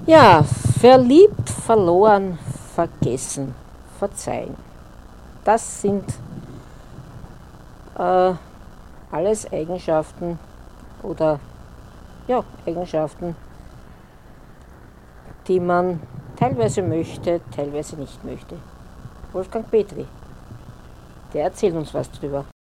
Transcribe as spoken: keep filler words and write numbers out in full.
Ja, verliebt, verloren, vergessen, verzeihen. Das sind äh, alles Eigenschaften oder ja, Eigenschaften, die man teilweise möchte, teilweise nicht möchte. Wolfgang Petri, der erzählt uns was drüber.